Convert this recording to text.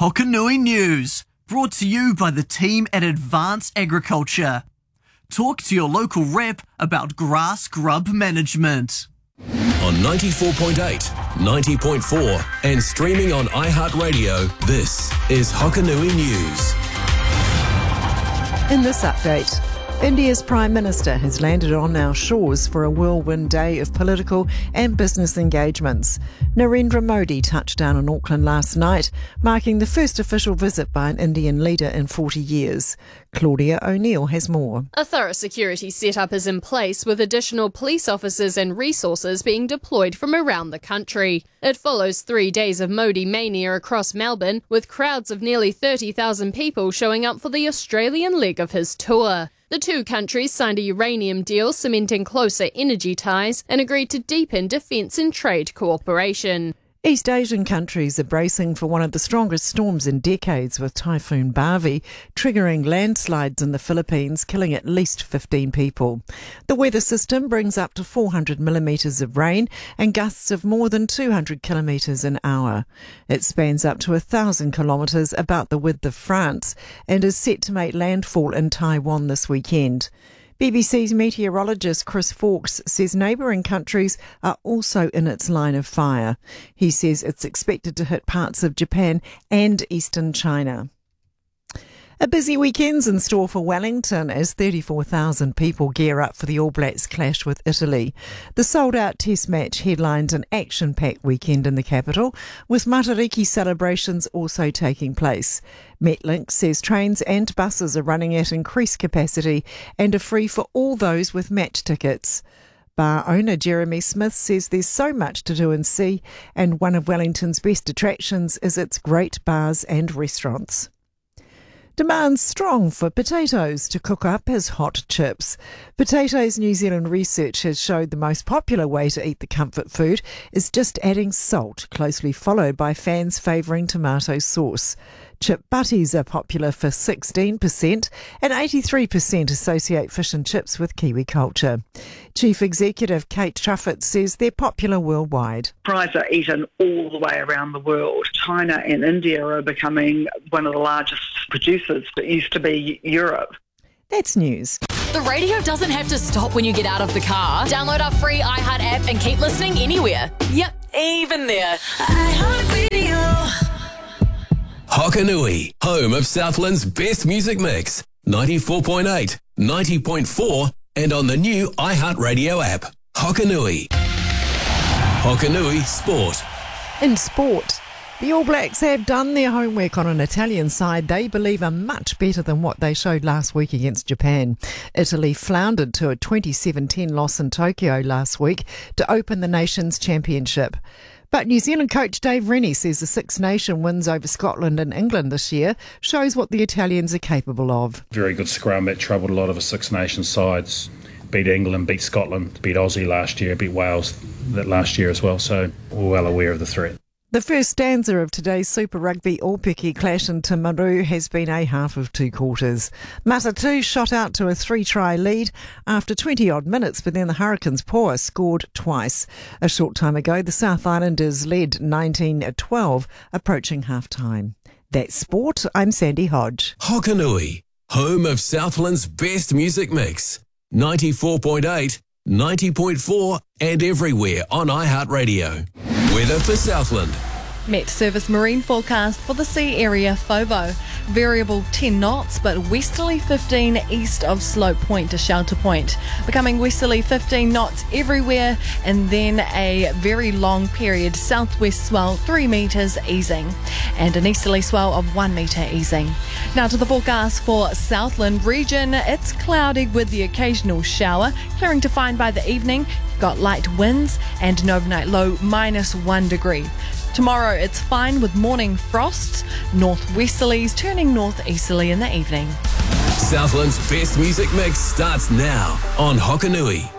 Hokanui News, brought to you by the team at Advanced Agriculture. Talk to your local rep about grass grub management. On 94.8, 90.4 and streaming on iHeartRadio, this is Hokanui News. In this update, India's Prime Minister has landed on our shores for a whirlwind day of political and business engagements. Narendra Modi touched down in Auckland last night, marking the first official visit by an Indian leader in 40 years. Claudia O'Neill has more. A thorough security setup is in place, with additional police officers and resources being deployed from around the country. It follows 3 days of Modi mania across Melbourne, with crowds of nearly 30,000 people showing up for the Australian leg of his tour. The two countries signed a uranium deal cementing closer energy ties and agreed to deepen defence and trade cooperation. East Asian countries are bracing for one of the strongest storms in decades, with Typhoon Bavi triggering landslides in the Philippines, killing at least 15 people. The weather system brings up to 400 millimetres of rain and gusts of more than 200 kilometres an hour. It spans up to 1,000 kilometres, about the width of France, and is set to make landfall in Taiwan this weekend. BBC's meteorologist Chris Fawkes says neighbouring countries are also in its line of fire. He says it's expected to hit parts of Japan and eastern China. A busy weekend's in store for Wellington as 34,000 people gear up for the All Blacks clash with Italy. The sold-out Test match headlines an action-packed weekend in the capital, with Matariki celebrations also taking place. Metlink says trains and buses are running at increased capacity and are free for all those with match tickets. Bar owner Jeremy Smith says there's so much to do and see, and one of Wellington's best attractions is its great bars and restaurants. Demand's strong for potatoes to cook up as hot chips. Potatoes New Zealand research has showed the most popular way to eat the comfort food is just adding salt, closely followed by fans favouring tomato sauce. Chip butties are popular for 16%, and 83% associate fish and chips with Kiwi culture. Chief Executive Kate Truffett says they're popular worldwide. Fries are eaten all the way around the world. China and India are becoming one of the largest producers. It used to be Europe. That's news. The radio doesn't have to stop when you get out of the car. Download our free iHeart app and keep listening anywhere. Yep, even there. iHeart Radio. Hokanui, home of Southland's best music mix. 94.8, 90.4 and on the new iHeartRadio app. Hokanui. Hokanui Sport. In sport, the All Blacks have done their homework on an Italian side they believe are much better than what they showed last week against Japan. Italy floundered to a 27-10 loss in Tokyo last week to open the nation's championship. But New Zealand coach Dave Rennie says the Six Nation wins over Scotland and England this year shows what the Italians are capable of. Very good scrum that troubled a lot of the Six Nations sides. Beat England, beat Scotland, beat Aussie last year, beat Wales that last year as well, so we're well aware of the threat. The first stanza of today's Super Rugby All-Piki clash in Timaru has been a half of two quarters. Matatu shot out to a 3-try lead after 20-odd minutes, but then the Hurricanes Poa scored twice. A short time ago, the South Islanders led 19-12, approaching half-time. That's sport. I'm Sandy Hodge. Hokanui, home of Southland's best music mix. 94.8, 90.4 and everywhere on iHeartRadio. Weather for Southland. Met Service marine forecast for the sea area FOVO. Variable 10 knots, but westerly 15 east of Slope Point to Shelter Point. Becoming westerly 15 knots everywhere, and then a very long period southwest swell 3 metres easing, and an easterly swell of 1 metre easing. Now to the forecast for Southland region. It's cloudy with the occasional shower, clearing to find by the evening. Got light winds and an overnight low -1 degree. Tomorrow it's fine with morning frosts, northwesterlies turning northeasterly in the evening. Southland's best music mix starts now on Hokanui.